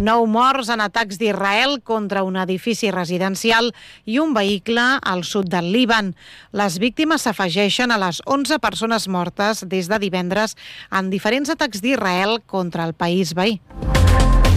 9 morts en atacs d'Israel contra un edifici residencial i un vehicle al sud del Líban. Les víctimes s'afegeixen a les 11 persones mortes des de divendres en diferents atacs d'Israel contra el país veí.